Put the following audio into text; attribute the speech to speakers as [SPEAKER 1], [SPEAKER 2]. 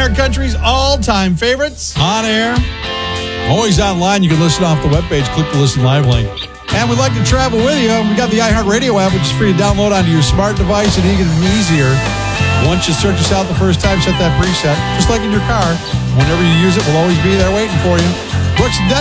[SPEAKER 1] our country's all-time favorites. On air, always online. You can listen off the webpage. Click the Listen Live link. And we'd like to travel with you. We got the iHeartRadio app, which is free to download onto your smart device and even easier. Once you search us out the first time, set that preset. Just like in your car, whenever you use it, we'll always be there waiting for you. Brooks and Dennis.